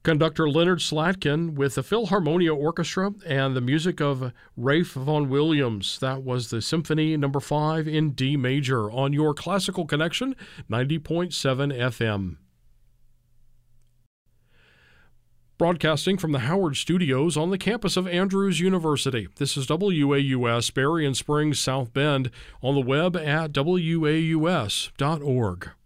Conductor Leonard Slatkin with the Philharmonia Orchestra and the music of Ralph Vaughan Williams. That was the Symphony No. 5 in D major on your Classical Connection 90.7 FM. Broadcasting from the Howard Studios on the campus of Andrews University. This is WAUS Berrien Springs, South Bend, on the web at waus.org.